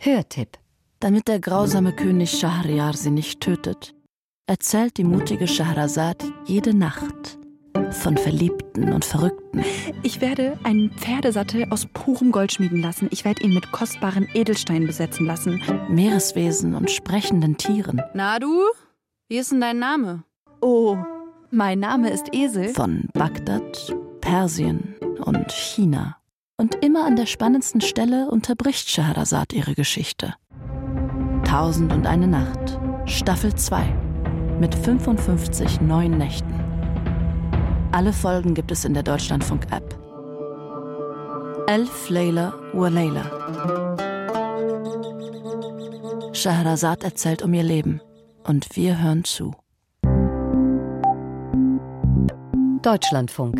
Hörtipp. Damit der grausame König Schahryar sie nicht tötet, erzählt die mutige Scheherazad jede Nacht von Verliebten und Verrückten. Ich werde einen Pferdesattel aus purem Gold schmieden lassen. Ich werde ihn mit kostbaren Edelsteinen besetzen lassen. Meereswesen und sprechenden Tieren. Na du, wie ist denn dein Name? Oh, mein Name ist Esel. Von Bagdad, Persien und China. Und immer an der spannendsten Stelle unterbricht Scheherazad ihre Geschichte. 1001 Nacht, Staffel 2, mit 55 neuen Nächten. Alle Folgen gibt es in der Deutschlandfunk-App. Elf Layla wa Layla. Scheherazad erzählt um ihr Leben und wir hören zu. Deutschlandfunk.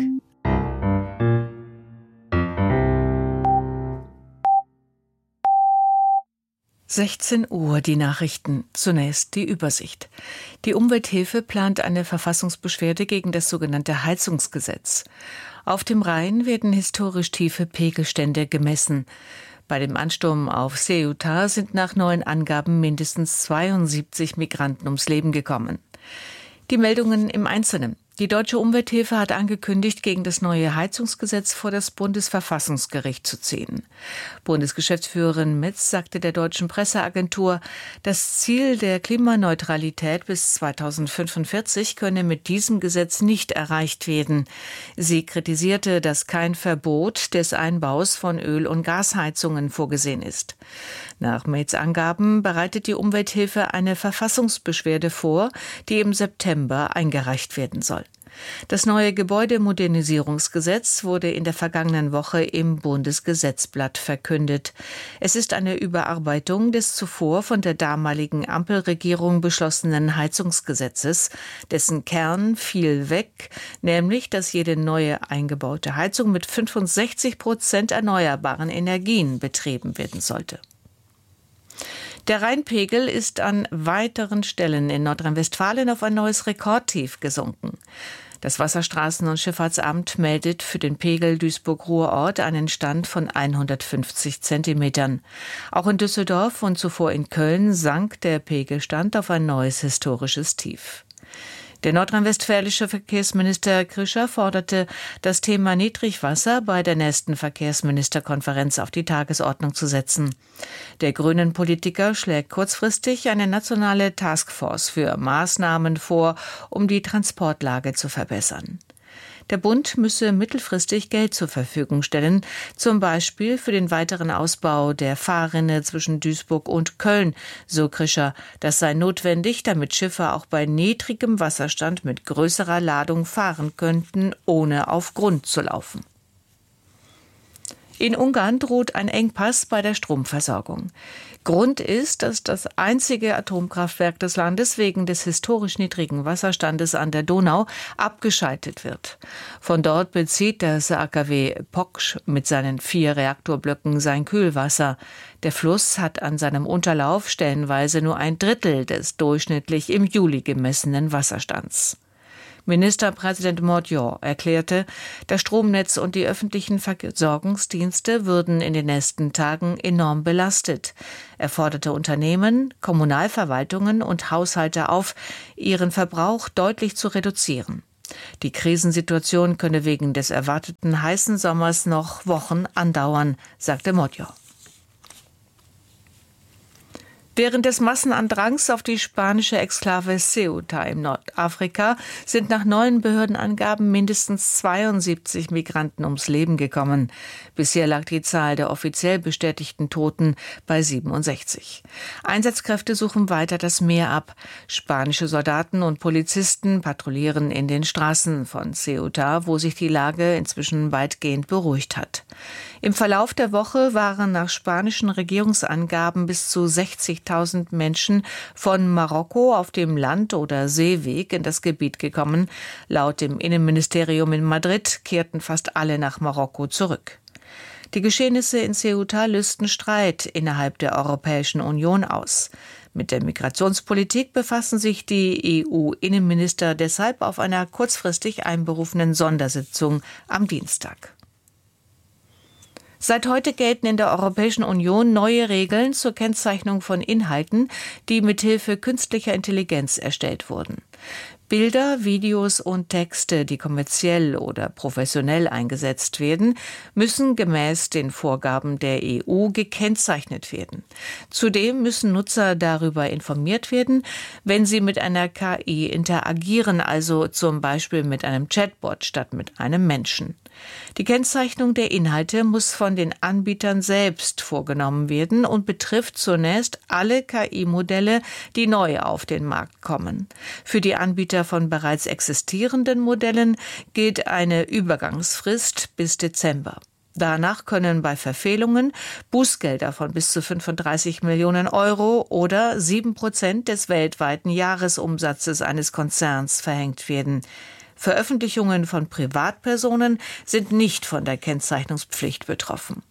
Uhr, die Nachrichten. Zunächst die Übersicht. Die Umwelthilfe plant eine Verfassungsbeschwerde gegen das sogenannte Heizungsgesetz. Auf dem Rhein werden historisch tiefe Pegelstände gemessen. Bei dem Ansturm auf Ceuta sind nach neuen Angaben mindestens 72 Migranten ums Leben gekommen. Die Meldungen im Einzelnen. Die Deutsche Umwelthilfe hat angekündigt, gegen das neue Heizungsgesetz vor das Bundesverfassungsgericht zu ziehen. Bundesgeschäftsführerin Metz sagte der deutschen Presseagentur, das Ziel der Klimaneutralität bis 2045 könne mit diesem Gesetz nicht erreicht werden. Sie kritisierte, dass kein Verbot des Einbaus von Öl- und Gasheizungen vorgesehen ist. Nach Metz Angaben bereitet die Umwelthilfe eine Verfassungsbeschwerde vor, die im September eingereicht werden soll. Das neue Gebäudemodernisierungsgesetz wurde in der vergangenen Woche im Bundesgesetzblatt verkündet. Es ist eine Überarbeitung des zuvor von der damaligen Ampelregierung beschlossenen Heizungsgesetzes, dessen Kern fiel weg, nämlich, dass jede neue eingebaute Heizung mit 65% erneuerbaren Energien betrieben werden sollte. Der Rheinpegel ist an weiteren Stellen in Nordrhein-Westfalen auf ein neues Rekordtief gesunken. Das Wasserstraßen- und Schifffahrtsamt meldet für den Pegel Duisburg-Ruhrort einen Stand von 150 Zentimetern. Auch in Düsseldorf und zuvor in Köln sank der Pegelstand auf ein neues historisches Tief. Der nordrhein-westfälische Verkehrsminister Krischer forderte, das Thema Niedrigwasser bei der nächsten Verkehrsministerkonferenz auf die Tagesordnung zu setzen. Der grünen Politiker schlägt kurzfristig eine nationale Taskforce für Maßnahmen vor, um die Transportlage zu verbessern. Der Bund müsse mittelfristig Geld zur Verfügung stellen, zum Beispiel für den weiteren Ausbau der Fahrrinne zwischen Duisburg und Köln, so Krischer. Das sei notwendig, damit Schiffe auch bei niedrigem Wasserstand mit größerer Ladung fahren könnten, ohne auf Grund zu laufen. In Ungarn droht ein Engpass bei der Stromversorgung. Grund ist, dass das einzige Atomkraftwerk des Landes wegen des historisch niedrigen Wasserstandes an der Donau abgeschaltet wird. Von dort bezieht das AKW Poksch mit seinen 4 Reaktorblöcken sein Kühlwasser. Der Fluss hat an seinem Unterlauf stellenweise nur ein Drittel des durchschnittlich im Juli gemessenen Wasserstands. Ministerpräsident Mordjor erklärte, das Stromnetz und die öffentlichen Versorgungsdienste würden in den nächsten Tagen enorm belastet. Er forderte Unternehmen, Kommunalverwaltungen und Haushalte auf, ihren Verbrauch deutlich zu reduzieren. Die Krisensituation könne wegen des erwarteten heißen Sommers noch Wochen andauern, sagte Mordjor. Während des Massenandrangs auf die spanische Exklave Ceuta im Nordafrika sind nach neuen Behördenangaben mindestens 72 Migranten ums Leben gekommen. Bisher lag die Zahl der offiziell bestätigten Toten bei 67. Einsatzkräfte suchen weiter das Meer ab. Spanische Soldaten und Polizisten patrouillieren in den Straßen von Ceuta, wo sich die Lage inzwischen weitgehend beruhigt hat. Im Verlauf der Woche waren nach spanischen Regierungsangaben bis zu 60.000 Menschen von Marokko auf dem Land- oder Seeweg in das Gebiet gekommen. Laut dem Innenministerium in Madrid kehrten fast alle nach Marokko zurück. Die Geschehnisse in Ceuta lösten Streit innerhalb der Europäischen Union aus. Mit der Migrationspolitik befassen sich die EU-Innenminister deshalb auf einer kurzfristig einberufenen Sondersitzung am Dienstag. Seit heute gelten in der Europäischen Union neue Regeln zur Kennzeichnung von Inhalten, die mithilfe künstlicher Intelligenz erstellt wurden. Bilder, Videos und Texte, die kommerziell oder professionell eingesetzt werden, müssen gemäß den Vorgaben der EU gekennzeichnet werden. Zudem müssen Nutzer darüber informiert werden, wenn sie mit einer KI interagieren, also zum Beispiel mit einem Chatbot statt mit einem Menschen. Die Kennzeichnung der Inhalte muss von den Anbietern selbst vorgenommen werden und betrifft zunächst alle KI-Modelle, die neu auf den Markt kommen. Für die Anbieter von bereits existierenden Modellen gilt eine Übergangsfrist bis Dezember. Danach können bei Verfehlungen Bußgelder von bis zu 35 Millionen Euro oder 7% des weltweiten Jahresumsatzes eines Konzerns verhängt werden. Veröffentlichungen von Privatpersonen sind nicht von der Kennzeichnungspflicht betroffen.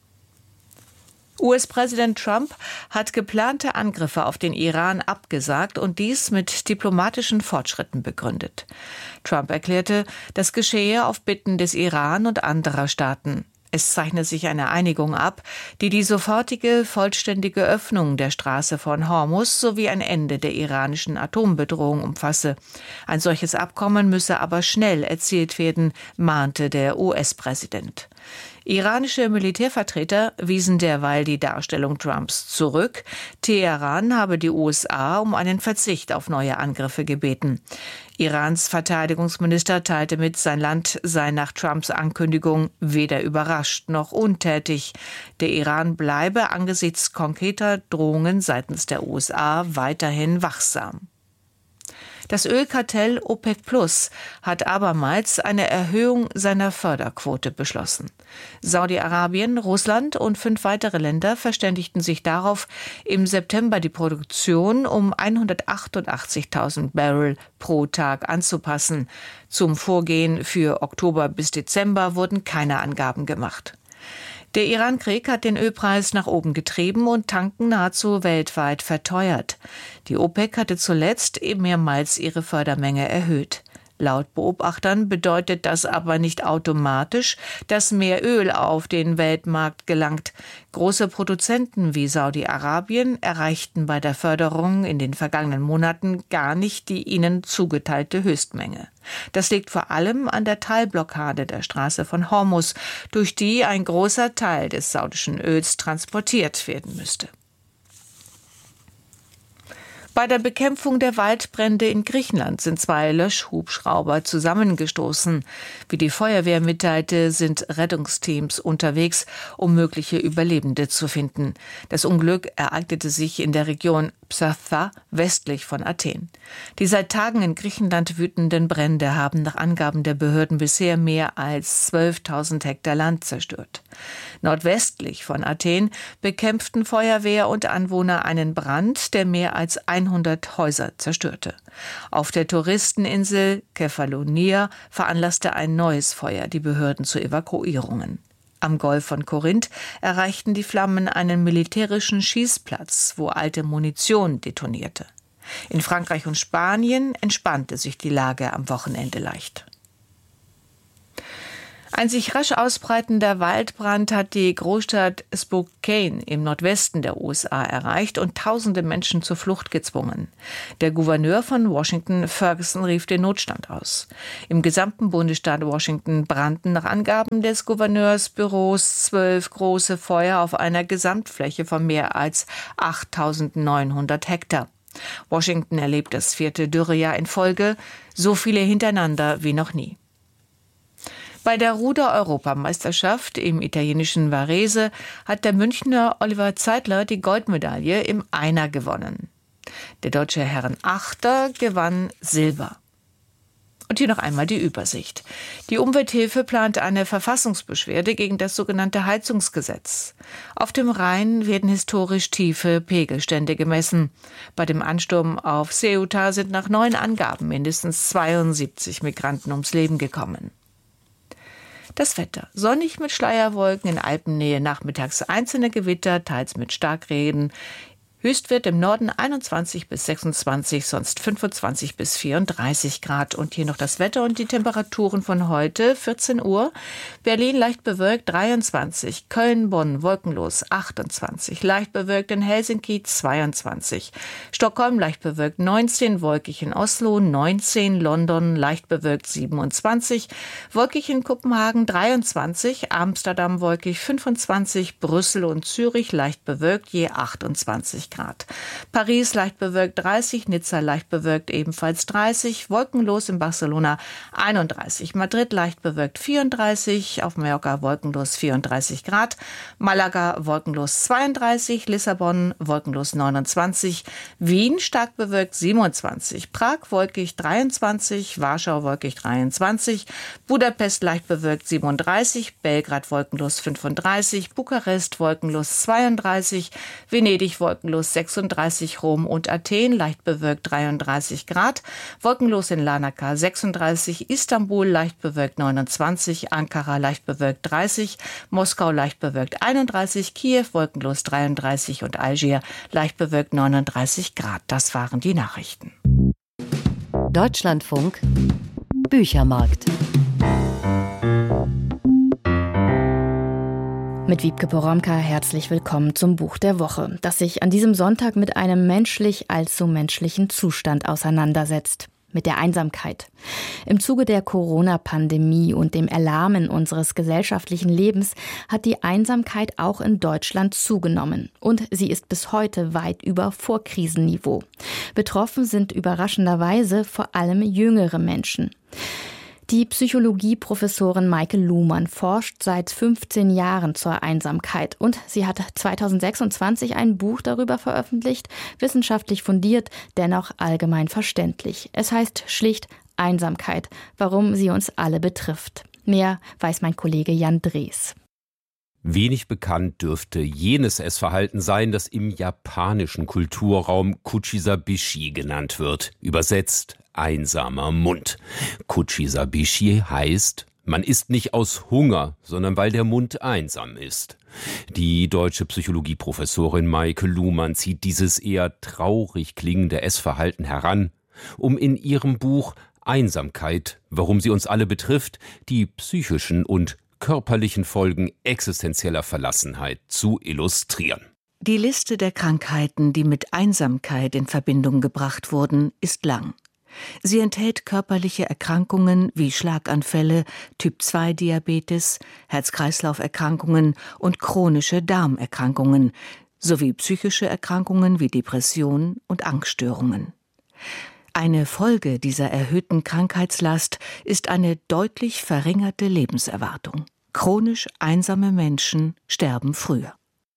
US-Präsident Trump hat geplante Angriffe auf den Iran abgesagt und dies mit diplomatischen Fortschritten begründet. Trump erklärte, das geschehe auf Bitten des Iran und anderer Staaten. Es zeichne sich eine Einigung ab, die die sofortige, vollständige Öffnung der Straße von Hormuz sowie ein Ende der iranischen Atombedrohung umfasse. Ein solches Abkommen müsse aber schnell erzielt werden, mahnte der US-Präsident. Iranische Militärvertreter wiesen derweil die Darstellung Trumps zurück. Teheran habe die USA um einen Verzicht auf neue Angriffe gebeten. Irans Verteidigungsminister teilte mit, sein Land sei nach Trumps Ankündigung weder überrascht noch untätig. Der Iran bleibe angesichts konkreter Drohungen seitens der USA weiterhin wachsam. Das Ölkartell OPEC Plus hat abermals eine Erhöhung seiner Förderquote beschlossen. Saudi-Arabien, Russland und 5 weitere Länder verständigten sich darauf, im September die Produktion um 188.000 Barrel pro Tag anzupassen. Zum Vorgehen für Oktober bis Dezember wurden keine Angaben gemacht. Der Iran-Krieg hat den Ölpreis nach oben getrieben und Tanken nahezu weltweit verteuert. Die OPEC hatte zuletzt mehrmals ihre Fördermenge erhöht. Laut Beobachtern bedeutet das aber nicht automatisch, dass mehr Öl auf den Weltmarkt gelangt. Große Produzenten wie Saudi-Arabien erreichten bei der Förderung in den vergangenen Monaten gar nicht die ihnen zugeteilte Höchstmenge. Das liegt vor allem an der Teilblockade der Straße von Hormuz, durch die ein großer Teil des saudischen Öls transportiert werden müsste. Bei der Bekämpfung der Waldbrände in Griechenland sind 2 Löschhubschrauber zusammengestoßen. Wie die Feuerwehr mitteilte, sind Rettungsteams unterwegs, um mögliche Überlebende zu finden. Das Unglück ereignete sich in der Region Psatha, westlich von Athen. Die seit Tagen in Griechenland wütenden Brände haben nach Angaben der Behörden bisher mehr als 12.000 Hektar Land zerstört. Nordwestlich von Athen bekämpften Feuerwehr und Anwohner einen Brand, der mehr als 100 Häuser zerstörte. Auf der Touristeninsel Kefalonia veranlasste ein neues Feuer die Behörden zu Evakuierungen. Am Golf von Korinth erreichten die Flammen einen militärischen Schießplatz, wo alte Munition detonierte. In Frankreich und Spanien entspannte sich die Lage am Wochenende leicht. Ein sich rasch ausbreitender Waldbrand hat die Großstadt Spokane im Nordwesten der USA erreicht und tausende Menschen zur Flucht gezwungen. Der Gouverneur von Washington, Ferguson, rief den Notstand aus. Im gesamten Bundesstaat Washington brannten nach Angaben des Gouverneursbüros 12 große Feuer auf einer Gesamtfläche von mehr als 8.900 Hektar. Washington erlebt das 4. Dürrejahr in Folge, so viele hintereinander wie noch nie. Bei der Ruder-Europameisterschaft im italienischen Varese hat der Münchner Oliver Zeitler die Goldmedaille im Einer gewonnen. Der deutsche Herrenachter gewann Silber. Und hier noch einmal die Übersicht. Die Umwelthilfe plant eine Verfassungsbeschwerde gegen das sogenannte Heizungsgesetz. Auf dem Rhein werden historisch tiefe Pegelstände gemessen. Bei dem Ansturm auf Ceuta sind nach neuen Angaben mindestens 72 Migranten ums Leben gekommen. Das Wetter. Sonnig mit Schleierwolken, in Alpennähe nachmittags einzelne Gewitter, teils mit Starkregen. Höchstwert im Norden 21 bis 26, sonst 25 bis 34 Grad. Und hier noch das Wetter und die Temperaturen von heute, 14 Uhr. Berlin leicht bewölkt 23, Köln, Bonn wolkenlos 28, leicht bewölkt in Helsinki 22, Stockholm leicht bewölkt 19, wolkig in Oslo 19, London leicht bewölkt 27, wolkig in Kopenhagen 23, Amsterdam wolkig 25, Brüssel und Zürich leicht bewölkt je 28 Grad. Paris leicht bewölkt 30, Nizza leicht bewölkt ebenfalls 30, wolkenlos in Barcelona 31, Madrid leicht bewölkt 34, auf Mallorca wolkenlos 34 Grad, Malaga wolkenlos 32, Lissabon wolkenlos 29, Wien stark bewölkt 27, Prag wolkig 23, Warschau wolkig 23, Budapest leicht bewölkt 37, Belgrad wolkenlos 35, Bukarest wolkenlos 32, Venedig wolkenlos 36, Rom und Athen leicht bewölkt 33 Grad, wolkenlos in Larnaca 36, Istanbul leicht bewölkt 29, Ankara leicht bewölkt 30, Moskau leicht bewölkt 31, Kiew wolkenlos 33 und Algier leicht bewölkt 39 Grad. Das waren die Nachrichten. Deutschlandfunk Büchermarkt. Mit Wiebke Poromka herzlich willkommen zum Buch der Woche, das sich an diesem Sonntag mit einem menschlich allzu menschlichen Zustand auseinandersetzt. Mit der Einsamkeit. Im Zuge der Corona-Pandemie und dem Erlahmen unseres gesellschaftlichen Lebens hat die Einsamkeit auch in Deutschland zugenommen. Und sie ist bis heute weit über Vorkrisenniveau. Betroffen sind überraschenderweise vor allem jüngere Menschen. Die Psychologieprofessorin Maike Luhmann forscht seit 15 Jahren zur Einsamkeit und sie hat 2026 ein Buch darüber veröffentlicht, wissenschaftlich fundiert, dennoch allgemein verständlich. Es heißt schlicht Einsamkeit, warum sie uns alle betrifft. Mehr weiß mein Kollege Jan Drees. Wenig bekannt dürfte jenes Essverhalten sein, das im japanischen Kulturraum Kuchisabishi genannt wird. Übersetzt einsamer Mund. Kuchisabishi heißt, man isst nicht aus Hunger, sondern weil der Mund einsam ist. Die deutsche Psychologieprofessorin Maike Luhmann zieht dieses eher traurig klingende Essverhalten heran, um in ihrem Buch Einsamkeit, warum sie uns alle betrifft, die psychischen und körperlichen Folgen existenzieller Verlassenheit zu illustrieren. Die Liste der Krankheiten, die mit Einsamkeit in Verbindung gebracht wurden, ist lang. Sie enthält körperliche Erkrankungen wie Schlaganfälle, Typ-2-Diabetes, Herz-Kreislauf-Erkrankungen und chronische Darmerkrankungen sowie psychische Erkrankungen wie Depression und Angststörungen. Eine Folge dieser erhöhten Krankheitslast ist eine deutlich verringerte Lebenserwartung. Chronisch einsame Menschen sterben früher.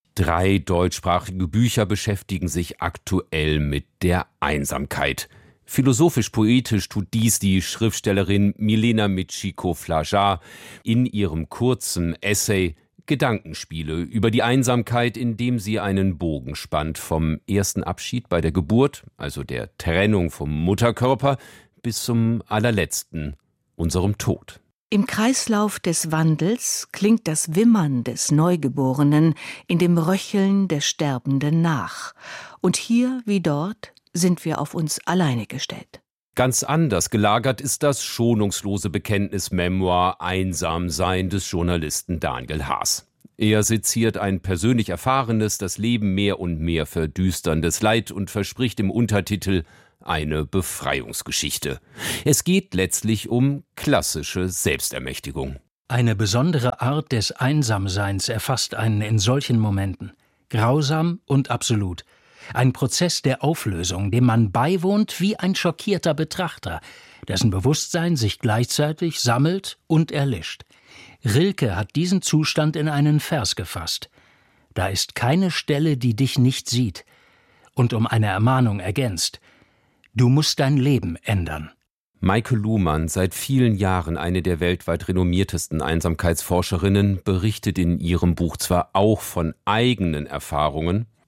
3 deutschsprachige Bücher beschäftigen sich aktuell mit der Einsamkeit. Philosophisch-poetisch tut dies die Schriftstellerin Milena Michiko-Flajar in ihrem kurzen Essay Gedankenspiele über die Einsamkeit, indem sie einen Bogen spannt vom ersten Abschied bei der Geburt, also der Trennung vom Mutterkörper, bis zum allerletzten, unserem Tod. Im Kreislauf des Wandels klingt das Wimmern des Neugeborenen in dem Röcheln des Sterbenden nach. Und hier wie dort sind wir auf uns alleine gestellt. Ganz anders gelagert ist das schonungslose Bekenntnismemoir Einsamsein des Journalisten Daniel Haas. Er seziert ein persönlich erfahrenes, das Leben mehr und mehr verdüsterndes Leid und verspricht im Untertitel eine Befreiungsgeschichte. Es geht letztlich um klassische Selbstermächtigung. Eine besondere Art des Einsamseins erfasst einen in solchen Momenten. Grausam und absolut. Ein Prozess der Auflösung, dem man beiwohnt wie ein schockierter Betrachter, dessen Bewusstsein sich gleichzeitig sammelt und erlischt. Rilke hat diesen Zustand in einen Vers gefasst. Da ist keine Stelle, die dich nicht sieht. Und um eine Ermahnung ergänzt: Du musst dein Leben ändern. Maike Luhmann, seit vielen Jahren eine der weltweit renommiertesten Einsamkeitsforscherinnen, berichtet in ihrem Buch zwar auch von eigenen Erfahrungen,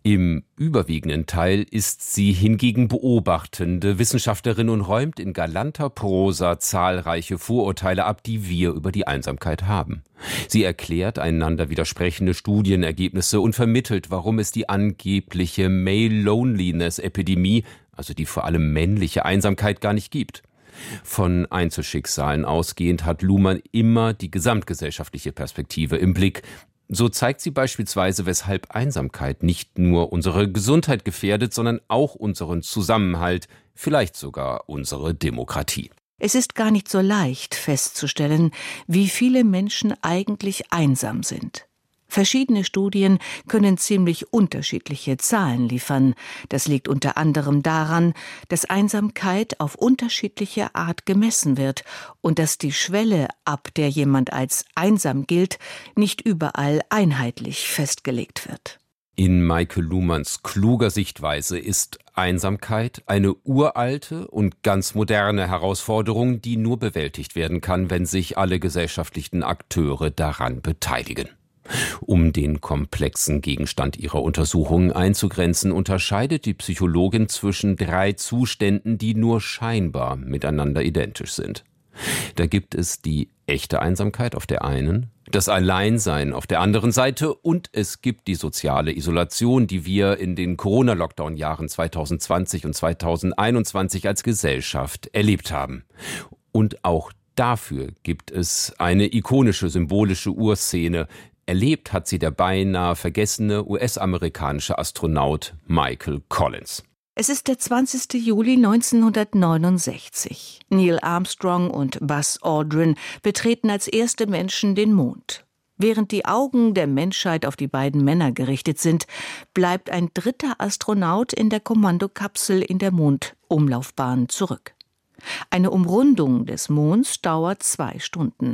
Im überwiegenden Teil ist sie hingegen beobachtende Wissenschaftlerin und räumt in galanter Prosa zahlreiche Vorurteile ab, die wir über die Einsamkeit haben. Sie erklärt einander widersprechende Studienergebnisse und vermittelt, warum es die angebliche Male-Loneliness-Epidemie, also die vor allem männliche Einsamkeit, gar nicht gibt. Von Einzelschicksalen ausgehend hat Luhmann immer die gesamtgesellschaftliche Perspektive im Blick. So zeigt sie beispielsweise, weshalb Einsamkeit nicht nur unsere Gesundheit gefährdet, sondern auch unseren Zusammenhalt, vielleicht sogar unsere Demokratie. Es ist gar nicht so leicht festzustellen, wie viele Menschen eigentlich einsam sind. Verschiedene Studien können ziemlich unterschiedliche Zahlen liefern. Das liegt unter anderem daran, dass Einsamkeit auf unterschiedliche Art gemessen wird und dass die Schwelle, ab der jemand als einsam gilt, nicht überall einheitlich festgelegt wird. In Maike Luhmanns kluger Sichtweise ist Einsamkeit eine uralte und ganz moderne Herausforderung, die nur bewältigt werden kann, wenn sich alle gesellschaftlichen Akteure daran beteiligen. Um den komplexen Gegenstand ihrer Untersuchungen einzugrenzen, unterscheidet die Psychologin zwischen 3 Zuständen, die nur scheinbar miteinander identisch sind. Da gibt es die echte Einsamkeit auf der einen, das Alleinsein auf der anderen Seite und es gibt die soziale Isolation, die wir in den Corona-Lockdown-Jahren 2020 und 2021 als Gesellschaft erlebt haben. Und auch dafür gibt es eine ikonische, symbolische Urszene. Erlebt hat sie der beinahe vergessene US-amerikanische Astronaut Michael Collins. Es ist der 20. Juli 1969. Neil Armstrong und Buzz Aldrin betreten als erste Menschen den Mond. Während die Augen der Menschheit auf die beiden Männer gerichtet sind, bleibt ein dritter Astronaut in der Kommandokapsel in der Mondumlaufbahn zurück. Eine Umrundung des Monds dauert 2 Stunden.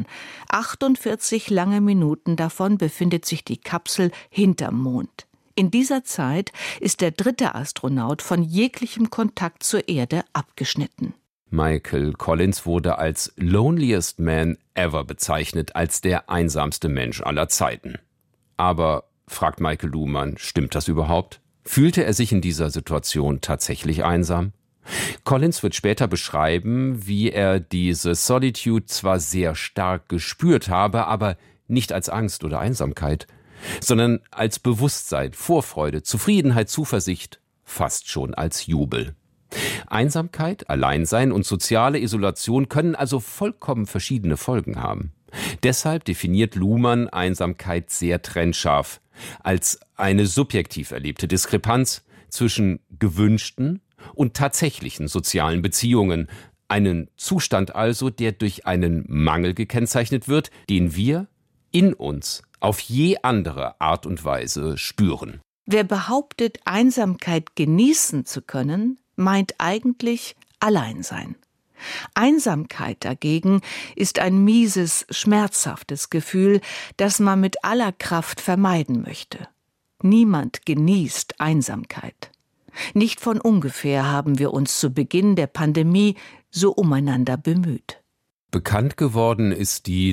48 lange Minuten davon befindet sich die Kapsel hinterm Mond. In dieser Zeit ist der dritte Astronaut von jeglichem Kontakt zur Erde abgeschnitten. Michael Collins wurde als loneliest man ever bezeichnet, als der einsamste Mensch aller Zeiten. Aber, fragt Maike Luhmann, stimmt das überhaupt? Fühlte er sich in dieser Situation tatsächlich einsam? Collins wird später beschreiben, wie er diese Solitude zwar sehr stark gespürt habe, aber nicht als Angst oder Einsamkeit, sondern als Bewusstsein, Vorfreude, Zufriedenheit, Zuversicht, fast schon als Jubel. Einsamkeit, Alleinsein und soziale Isolation können also vollkommen verschiedene Folgen haben. Deshalb definiert Luhmann Einsamkeit sehr trennscharf als eine subjektiv erlebte Diskrepanz zwischen gewünschten und tatsächlichen sozialen Beziehungen. Einen Zustand also, der durch einen Mangel gekennzeichnet wird, den wir in uns auf je andere Art und Weise spüren. Wer behauptet, Einsamkeit genießen zu können, meint eigentlich Alleinsein. Einsamkeit dagegen ist ein mieses, schmerzhaftes Gefühl, das man mit aller Kraft vermeiden möchte. Niemand genießt Einsamkeit. Nicht von ungefähr haben wir uns zu Beginn der Pandemie so umeinander bemüht. Bekannt geworden ist die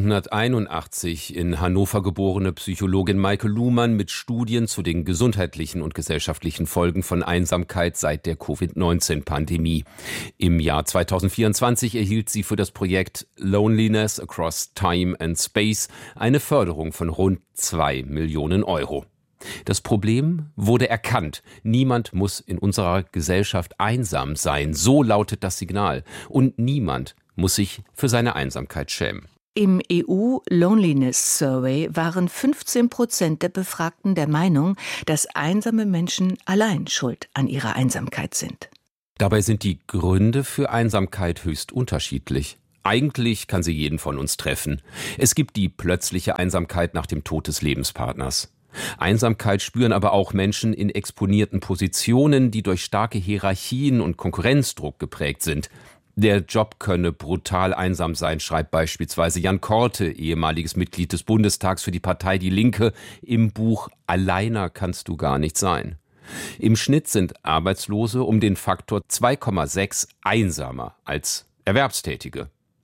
1981 in Hannover geborene Psychologin Maike Luhmann mit Studien zu den gesundheitlichen und gesellschaftlichen Folgen von Einsamkeit seit der Covid-19-Pandemie. Im Jahr 2024 erhielt sie für das Projekt Loneliness Across Time and Space eine Förderung von rund 2 Millionen Euro. Das Problem wurde erkannt. Niemand muss in unserer Gesellschaft einsam sein. So lautet das Signal. Und niemand muss sich für seine Einsamkeit schämen. Im EU Loneliness Survey waren 15% der Befragten der Meinung, dass einsame Menschen allein schuld an ihrer Einsamkeit sind. Dabei sind die Gründe für Einsamkeit höchst unterschiedlich. Eigentlich kann sie jeden von uns treffen. Es gibt die plötzliche Einsamkeit nach dem Tod des Lebenspartners. Einsamkeit spüren aber auch Menschen in exponierten Positionen, die durch starke Hierarchien und Konkurrenzdruck geprägt sind. Der Job könne brutal einsam sein, schreibt beispielsweise Jan Korte, ehemaliges Mitglied des Bundestags für die Partei Die Linke, im Buch »Alleiner kannst du gar nicht sein«. Im Schnitt sind Arbeitslose um den Faktor 2,6 einsamer als Erwerbstätige.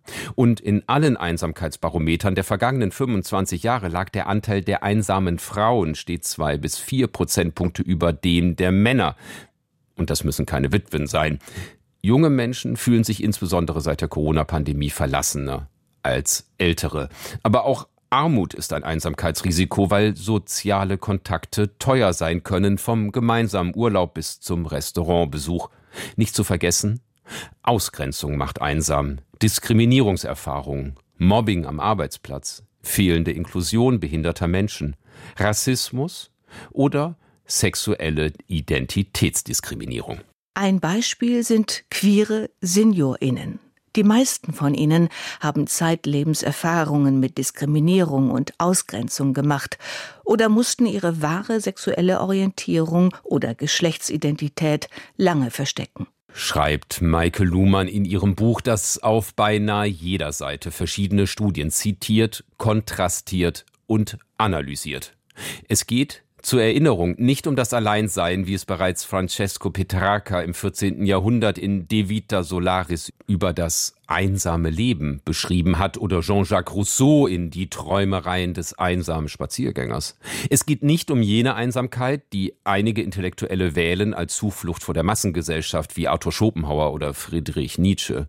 Und in allen Einsamkeitsbarometern der vergangenen 25 Jahre lag der Anteil der einsamen Frauen stets 2 bis 4 Prozentpunkte über dem der Männer. Und das müssen keine Witwen sein. Junge Menschen fühlen sich insbesondere seit der Corona-Pandemie verlassener als ältere. Aber auch Armut ist ein Einsamkeitsrisiko, weil soziale Kontakte teuer sein können, vom gemeinsamen Urlaub bis zum Restaurantbesuch. Nicht zu vergessen, Ausgrenzung macht einsam, Diskriminierungserfahrungen, Mobbing am Arbeitsplatz, fehlende Inklusion behinderter Menschen, Rassismus oder sexuelle Identitätsdiskriminierung. Ein Beispiel sind queere SeniorInnen. Die meisten von ihnen haben zeitlebens Erfahrungen mit Diskriminierung und Ausgrenzung gemacht oder mussten ihre wahre sexuelle Orientierung oder Geschlechtsidentität lange verstecken. Schreibt Maike Luhmann in ihrem Buch, das auf beinahe jeder Seite verschiedene Studien zitiert, kontrastiert und analysiert. Es geht, zur Erinnerung, nicht um das Alleinsein, wie es bereits Francesco Petrarca im 14. Jahrhundert in De Vita Solaris über das einsame Leben beschrieben hat oder Jean-Jacques Rousseau in Die Träumereien des einsamen Spaziergängers. Es geht nicht um jene Einsamkeit, die einige Intellektuelle wählen als Zuflucht vor der Massengesellschaft wie Arthur Schopenhauer oder Friedrich Nietzsche.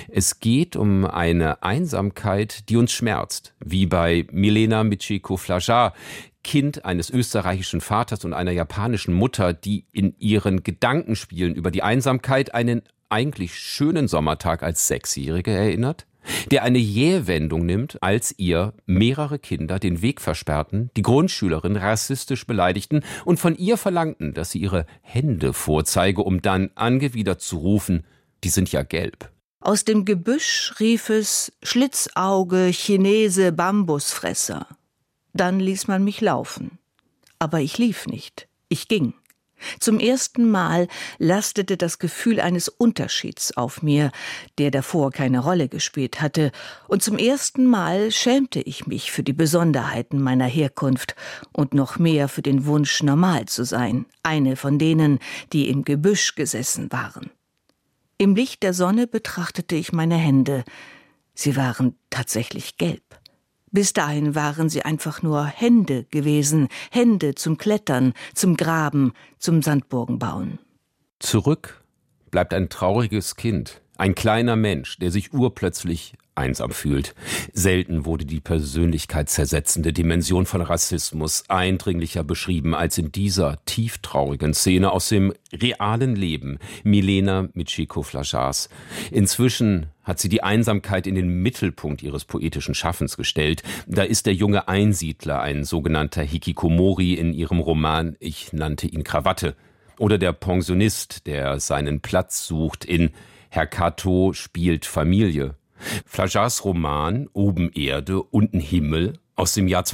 Es geht um eine Einsamkeit, die uns schmerzt, wie bei Milena Michiko-Flajar, Kind eines österreichischen Vaters und einer japanischen Mutter, die in ihren Gedankenspielen über die Einsamkeit einen eigentlich schönen Sommertag als 6-Jährige erinnert, der eine Jähwendung nimmt, als ihr mehrere Kinder den Weg versperrten, die Grundschülerin rassistisch beleidigten und von ihr verlangten, dass sie ihre Hände vorzeige, um dann angewidert zu rufen, die sind ja gelb. Aus dem Gebüsch rief es Schlitzauge, Chinese, Bambusfresser. Dann ließ man mich laufen. Aber ich lief nicht, ich ging. Zum ersten Mal lastete das Gefühl eines Unterschieds auf mir, der davor keine Rolle gespielt hatte, und zum ersten Mal schämte ich mich für die Besonderheiten meiner Herkunft und noch mehr für den Wunsch, normal zu sein, eine von denen, die im Gebüsch gesessen waren. Im Licht der Sonne betrachtete ich meine Hände. Sie waren tatsächlich gelb. Bis dahin waren sie einfach nur Hände gewesen, Hände zum Klettern, zum Graben, zum Sandburgenbauen. Zurück bleibt ein trauriges Kind, ein kleiner Mensch, der sich urplötzlich einsam fühlt. Selten wurde die persönlichkeitszersetzende Dimension von Rassismus eindringlicher beschrieben als in dieser tieftraurigen Szene aus dem realen Leben Milena Michiko-Flajars. Inzwischen hat sie die Einsamkeit in den Mittelpunkt ihres poetischen Schaffens gestellt. Da ist der junge Einsiedler, ein sogenannter Hikikomori in ihrem Roman Ich nannte ihn Krawatte. Oder der Pensionist, der seinen Platz sucht in Herr Kato spielt Familie. Flajars Roman Oben Erde, unten Himmel aus dem Jahr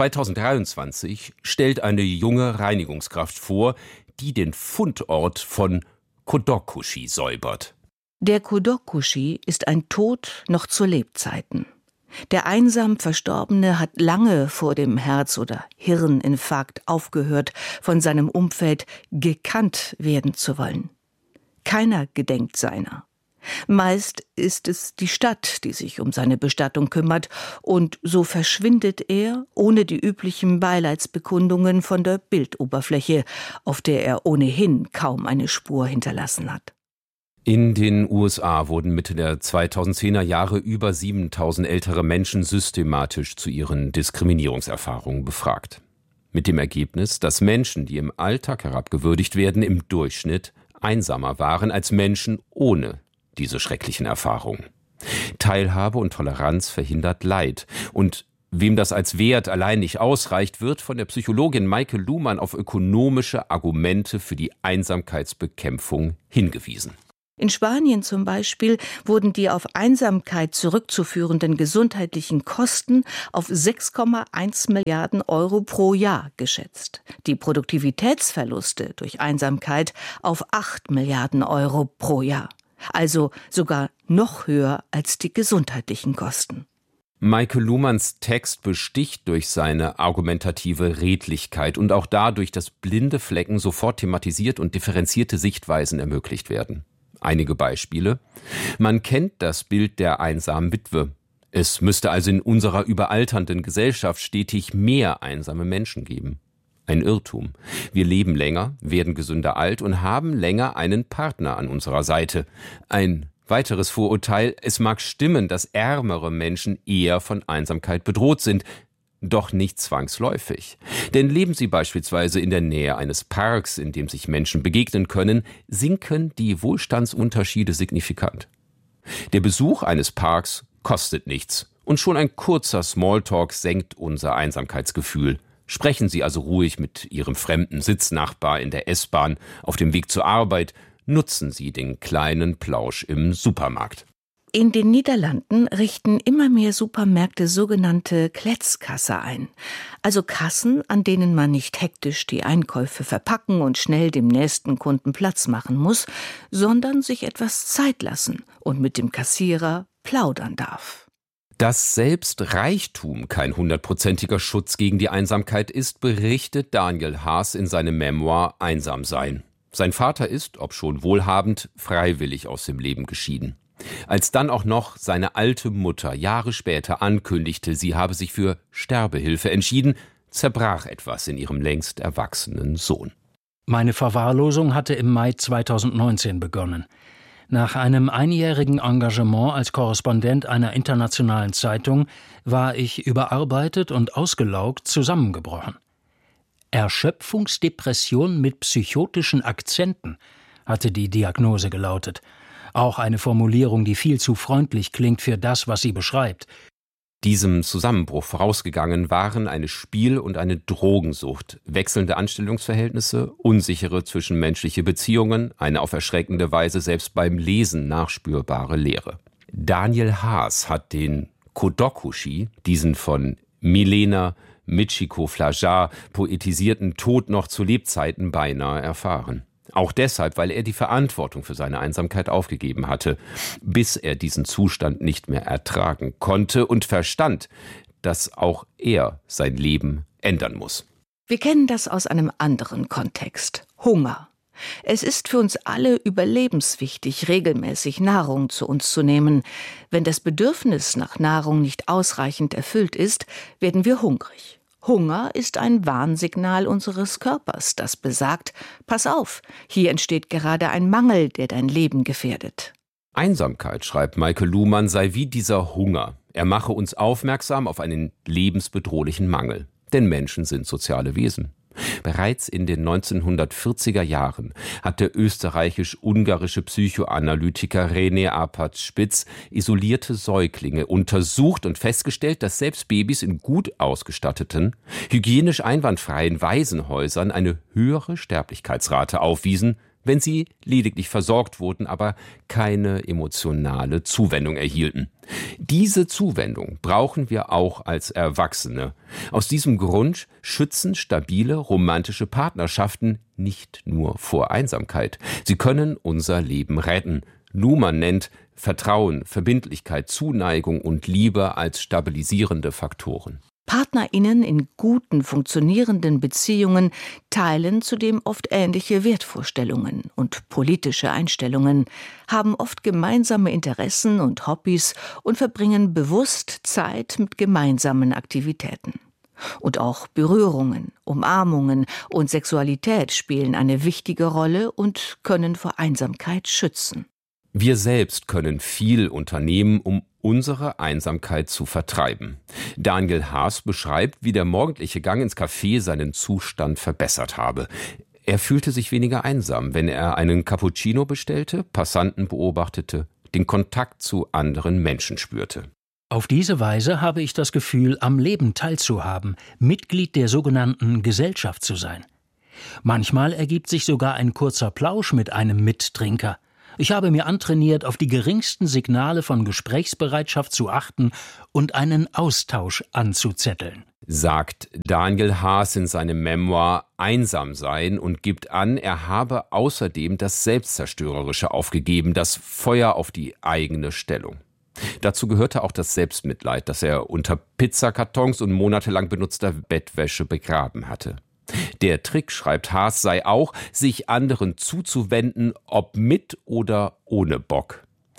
2023 stellt eine junge Reinigungskraft vor, die den Fundort von Kodokushi säubert. Der Kodokushi ist ein Tod noch zu Lebzeiten. Der einsam Verstorbene hat lange vor dem Herz- oder Hirninfarkt aufgehört, von seinem Umfeld gekannt werden zu wollen. Keiner gedenkt seiner. Meist ist es die Stadt, die sich um seine Bestattung kümmert, und so verschwindet er, ohne die üblichen Beileidsbekundungen, von der Bildoberfläche, auf der er ohnehin kaum eine Spur hinterlassen hat. In den USA wurden Mitte der 2010er Jahre über 7.000 ältere Menschen systematisch zu ihren Diskriminierungserfahrungen befragt. Mit dem Ergebnis, dass Menschen, die im Alltag herabgewürdigt werden, im Durchschnitt einsamer waren als Menschen ohne diese schrecklichen Erfahrungen. Teilhabe und Toleranz verhindert Leid. Und wem das als Wert allein nicht ausreicht, wird von der Psychologin Maike Luhmann auf ökonomische Argumente für die Einsamkeitsbekämpfung hingewiesen. In Spanien zum Beispiel wurden die auf Einsamkeit zurückzuführenden gesundheitlichen Kosten auf 6,1 Milliarden Euro pro Jahr geschätzt. Die Produktivitätsverluste durch Einsamkeit auf 8 Milliarden Euro pro Jahr. Also sogar noch höher als die gesundheitlichen Kosten. Maike Luhmanns Text besticht durch seine argumentative Redlichkeit und auch dadurch, dass blinde Flecken sofort thematisiert und differenzierte Sichtweisen ermöglicht werden. Einige Beispiele. Man kennt das Bild der einsamen Witwe. Es müsste also in unserer überalternden Gesellschaft stetig mehr einsame Menschen geben. Ein Irrtum. Wir leben länger, werden gesünder alt und haben länger einen Partner an unserer Seite. Ein weiteres Vorurteil: Es mag stimmen, dass ärmere Menschen eher von Einsamkeit bedroht sind. Doch nicht zwangsläufig. Denn leben sie beispielsweise in der Nähe eines Parks, in dem sich Menschen begegnen können, sinken die Wohlstandsunterschiede signifikant. Der Besuch eines Parks kostet nichts und schon ein kurzer Smalltalk senkt unser Einsamkeitsgefühl. Sprechen Sie also ruhig mit Ihrem fremden Sitznachbar in der S-Bahn auf dem Weg zur Arbeit, nutzen Sie den kleinen Plausch im Supermarkt. In den Niederlanden richten immer mehr Supermärkte sogenannte Kletskassen ein. Also Kassen, an denen man nicht hektisch die Einkäufe verpacken und schnell dem nächsten Kunden Platz machen muss, sondern sich etwas Zeit lassen und mit dem Kassierer plaudern darf. Dass selbst Reichtum kein 100%iger Schutz gegen die Einsamkeit ist, berichtet Daniel Haas in seinem Memoir Einsam sein. Sein Vater ist, obschon wohlhabend, freiwillig aus dem Leben geschieden. Als dann auch noch seine alte Mutter Jahre später ankündigte, sie habe sich für Sterbehilfe entschieden, zerbrach etwas in ihrem längst erwachsenen Sohn. Meine Verwahrlosung hatte im Mai 2019 begonnen. Nach einem einjährigen Engagement als Korrespondent einer internationalen Zeitung war ich überarbeitet und ausgelaugt zusammengebrochen. Erschöpfungsdepression mit psychotischen Akzenten hatte die Diagnose gelautet. Auch eine Formulierung, die viel zu freundlich klingt für das, was sie beschreibt. Diesem Zusammenbruch vorausgegangen waren eine Spiel- und eine Drogensucht, wechselnde Anstellungsverhältnisse, unsichere zwischenmenschliche Beziehungen, eine auf erschreckende Weise selbst beim Lesen nachspürbare Leere. Daniel Haas hat den Kodokushi, diesen von Milena Michiko-Flajar poetisierten Tod noch zu Lebzeiten beinahe erfahren. Auch deshalb, weil er die Verantwortung für seine Einsamkeit aufgegeben hatte, bis er diesen Zustand nicht mehr ertragen konnte und verstand, dass auch er sein Leben ändern muss. Wir kennen das aus einem anderen Kontext: Hunger. Es ist für uns alle überlebenswichtig, regelmäßig Nahrung zu uns zu nehmen. Wenn das Bedürfnis nach Nahrung nicht ausreichend erfüllt ist, werden wir hungrig. Hunger ist ein Warnsignal unseres Körpers, das besagt: Pass auf, hier entsteht gerade ein Mangel, der dein Leben gefährdet. Einsamkeit, schreibt Maike Luhmann, sei wie dieser Hunger. Er mache uns aufmerksam auf einen lebensbedrohlichen Mangel. Denn Menschen sind soziale Wesen. Bereits in den 1940er Jahren hat der österreichisch-ungarische Psychoanalytiker René Arpad-Spitz isolierte Säuglinge untersucht und festgestellt, dass selbst Babys in gut ausgestatteten, hygienisch einwandfreien Waisenhäusern eine höhere Sterblichkeitsrate aufwiesen, wenn sie lediglich versorgt wurden, aber keine emotionale Zuwendung erhielten. Diese Zuwendung brauchen wir auch als Erwachsene. Aus diesem Grund schützen stabile romantische Partnerschaften nicht nur vor Einsamkeit. Sie können unser Leben retten. Luhmann nennt Vertrauen, Verbindlichkeit, Zuneigung und Liebe als stabilisierende Faktoren. PartnerInnen in guten, funktionierenden Beziehungen teilen zudem oft ähnliche Wertvorstellungen und politische Einstellungen, haben oft gemeinsame Interessen und Hobbys und verbringen bewusst Zeit mit gemeinsamen Aktivitäten. Und auch Berührungen, Umarmungen und Sexualität spielen eine wichtige Rolle und können vor Einsamkeit schützen. Wir selbst können viel unternehmen, um unsere Einsamkeit zu vertreiben. Daniel Haas beschreibt, wie der morgendliche Gang ins Café seinen Zustand verbessert habe. Er fühlte sich weniger einsam, wenn er einen Cappuccino bestellte, Passanten beobachtete, den Kontakt zu anderen Menschen spürte. Auf diese Weise habe ich das Gefühl, am Leben teilzuhaben, Mitglied der sogenannten Gesellschaft zu sein. Manchmal ergibt sich sogar ein kurzer Plausch mit einem Mittrinker. Ich habe mir antrainiert, auf die geringsten Signale von Gesprächsbereitschaft zu achten und einen Austausch anzuzetteln. Sagt Daniel Haas in seinem Memoir Einsam sein und gibt an, er habe außerdem das Selbstzerstörerische aufgegeben, das Feuer auf die eigene Stellung. Dazu gehörte auch das Selbstmitleid, das er unter Pizzakartons und monatelang benutzter Bettwäsche begraben hatte. Der Trick, schreibt Haas, sei auch, sich anderen zuzuwenden, ob mit oder ohne Bock.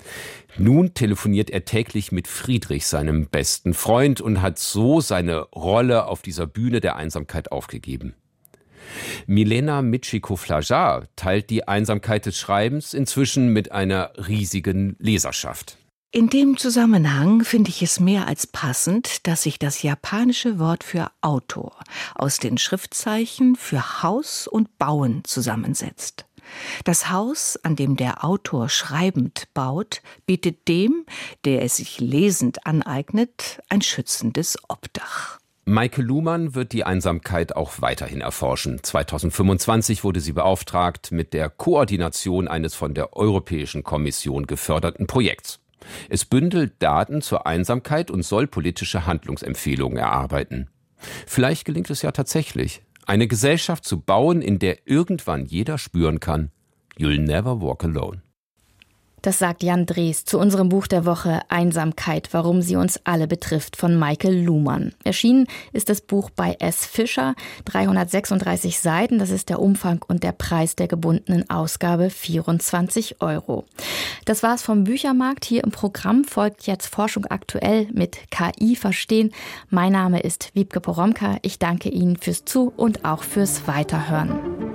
Nun telefoniert er täglich mit Friedrich, seinem besten Freund, und hat so seine Rolle auf dieser Bühne der Einsamkeit aufgegeben. Milena Mitschikow-Flajar teilt die Einsamkeit des Schreibens inzwischen mit einer riesigen Leserschaft. In dem Zusammenhang finde ich es mehr als passend, dass sich das japanische Wort für Autor aus den Schriftzeichen für Haus und Bauen zusammensetzt. Das Haus, an dem der Autor schreibend baut, bietet dem, der es sich lesend aneignet, ein schützendes Obdach. Maike Luhmann wird die Einsamkeit auch weiterhin erforschen. 2025 wurde sie beauftragt mit der Koordination eines von der Europäischen Kommission geförderten Projekts. Es bündelt Daten zur Einsamkeit und soll politische Handlungsempfehlungen erarbeiten. Vielleicht gelingt es ja tatsächlich, eine Gesellschaft zu bauen, in der irgendwann jeder spüren kann, you'll never walk alone. Das sagt Jan Drees zu unserem Buch der Woche Einsamkeit, warum sie uns alle betrifft, von Maike Luhmann. Erschienen ist das Buch bei S. Fischer, 336 Seiten, das ist der Umfang und der Preis der gebundenen Ausgabe 24 €. Das war's vom Büchermarkt. Hier im Programm folgt jetzt Forschung aktuell mit KI verstehen. Mein Name ist Wiebke Poromka. Ich danke Ihnen fürs Zu- und auch fürs Weiterhören.